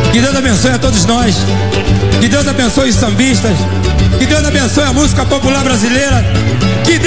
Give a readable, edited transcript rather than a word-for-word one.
Que Deus abençoe a todos nós. Que Deus abençoe os sambistas. Que Deus abençoe a música popular brasileira. Que